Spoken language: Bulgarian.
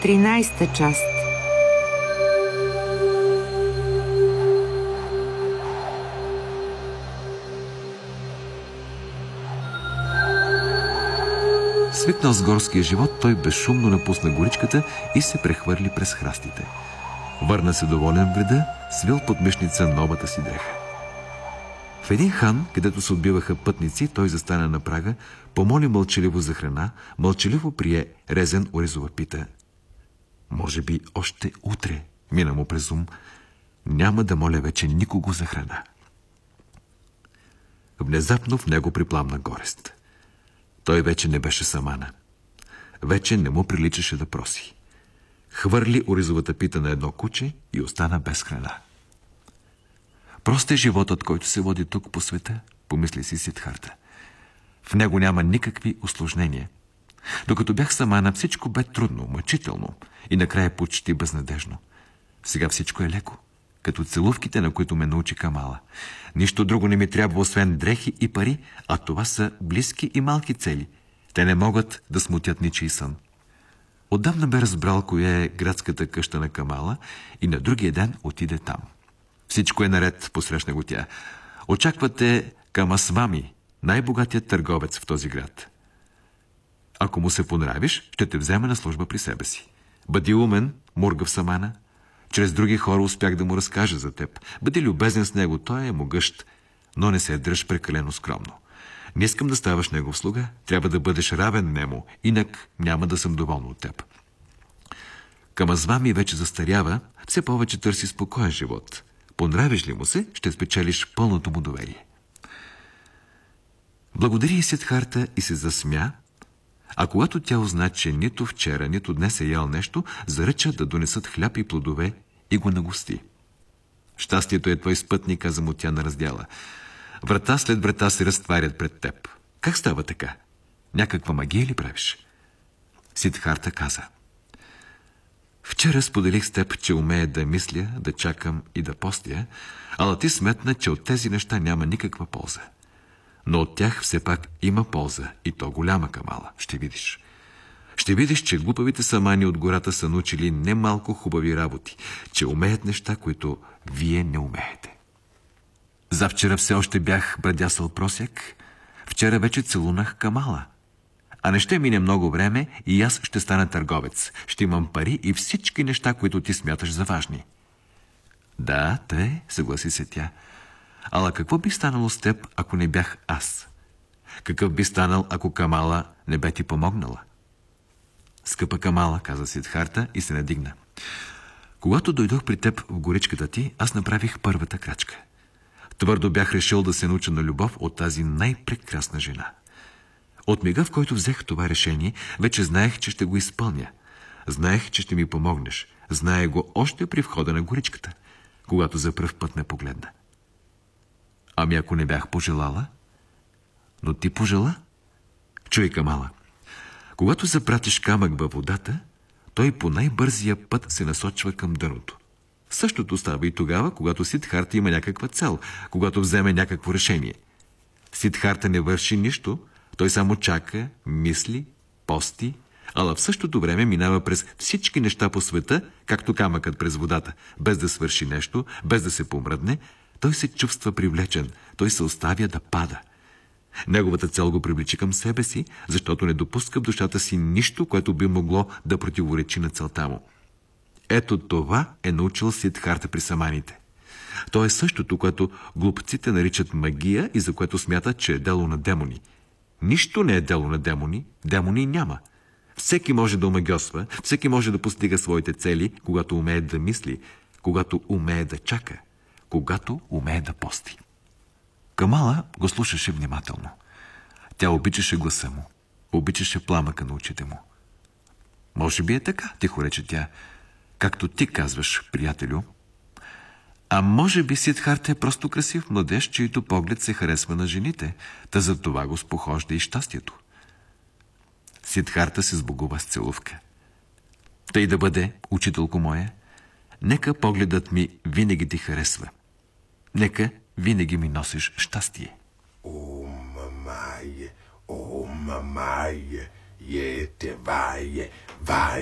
13-та част. Свикнал с горския живот, той безшумно напусна горичката и се прехвърли през храстите. Върна се доволен в града, свил под мишница новата си дреха. В един хан, където се отбиваха пътници, той застана на прага, помоли мълчаливо за храна, мълчаливо прие резен оризова пита. Може би още утре, мина му през ум, няма да моля вече никого за храна. Внезапно в него припламна горест. Той вече не беше самана. Вече не му приличаше да проси. Хвърли оризовата пита на едно куче и остана без храна. Прост е животът, който се води тук по света, помисли си Сидхарта. В него няма никакви усложнения. Докато бях самана, всичко бе трудно, мъчително и накрая почти безнадежно. Сега всичко е леко, като целувките, на които ме научи Камала. Нищо друго не ми трябва, освен дрехи и пари, а това са близки и малки цели. Те не могат да смутят ничий сън. Отдавна бе разбрал коя е градската къща на Камала и на другия ден отиде там. Всичко е наред, посрещна го тя. Очаквате Камасвами, най-богатият търговец в този град. Ако му се понравиш, ще те вземе на служба при себе си. Бъди умен, мургав Самана. Чрез други хора успях да му разкажа за теб. Бъди любезен с него, той е могъщ, но не се дръж прекалено скромно. Не искам да ставаш негов слуга, трябва да бъдеш равен нему, инак няма да съм доволна от теб. Камасвами вече застарява, все повече търси спокоен живот. Понравиш ли му се, ще спечелиш пълното му доверие. Благодари Сидхарта и се засмя, а когато тя узна, че нито вчера, нито днес е ял нещо, заръча да донесат хляб и плодове и го нагости. Щастието е твой спътник, каза му тя на раздяла. Врата след врата се разтварят пред теб. Как става така? Някаква магия ли правиш? Сидхарта каза. Вчера споделих с теб, че умея да мисля, да чакам и да постя, ала ти сметна, че от тези неща няма никаква полза. Но от тях все пак има полза, и то голяма, Камала. Ще видиш. Ще видиш, че глупавите самани от гората са научили немалко хубави работи, че умеят неща, които вие не умеете. Завчера все още бях брадясал просяк, вчера вече целунах Камала. А не ще мине много време и аз ще стана търговец. Ще имам пари и всички неща, които ти смяташ за важни. Да, тъй, съгласи се тя. Ала какво би станало с теб, ако не бях аз? Какъв би станал, ако Камала не бе ти помогнала? Скъпа Камала, каза Сидхарта и се надигна. Когато дойдох при теб в горичката ти, аз направих първата крачка. Твърдо бях решил да се науча на любов от тази най-прекрасна жена. От мига, в който взех това решение, вече знаех, че ще го изпълня. Знаех, че ще ми помогнеш. Знаех го още при входа на горичката, когато за пръв път ме погледна. Ами ако не бях пожелала? Но ти пожела? Чуй, Камала, когато запратиш камък във водата, той по най-бързия път се насочва към дъното. Същото става и тогава, когато Сидхарта има някаква цел, когато вземе някакво решение. Сидхарта не върши нищо, той само чака, мисли, пости, ала в същото време минава през всички неща по света, както камъкът през водата, без да свърши нещо, без да се помръдне. Той се чувства привлечен, той се оставя да пада. Неговата цел го привлича към себе си, защото не допуска в душата си нищо, което би могло да противоречи на целта му. Ето това е научил Сидхарта при саманите. То е същото, което глупците наричат магия и за което смятат, че е дело на демони. Нищо не е дело на демони, демони няма. Всеки може да омагьосва, всеки може да постига своите цели, когато умее да мисли, когато умее да чака, когато умее да пости. Камала го слушаше внимателно. Тя обичаше гласа му, обичаше пламъка на очите му. Може би е така, тихо рече тя, както ти казваш, приятелю. А може би Сидхарта е просто красив младеж, чието поглед се харесва на жените, та за това го спохожда и щастието. Сидхарта се сбогува с целувка. Тъй да бъде, учителко моя, нека погледът ми винаги ти харесва. Нека винаги ми носиш щастие. О, мамае, ете вае,